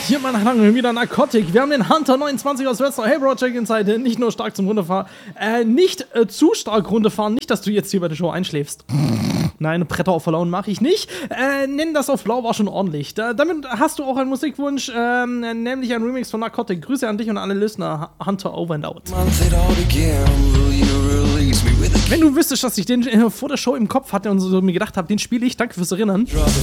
Hier mal nach langem wieder Narcotic. Wir haben den Hunter 29 aus Wester. Hey Project Inside, nicht nur stark zum Runterfahren, nicht zu stark runterfahren. Nicht, dass du jetzt hier bei der Show einschläfst. Nein, Bretter auf Verlauen mache ich nicht. Nenn das auf Blau war schon ordentlich. Damit hast du auch einen Musikwunsch, nämlich ein Remix von Narcotic. Grüße an dich und alle Listener. Hunter over and out. Wenn du wüsstest, dass ich den vor der Show im Kopf hatte und so mir gedacht habe, den spiele ich, danke fürs Erinnern.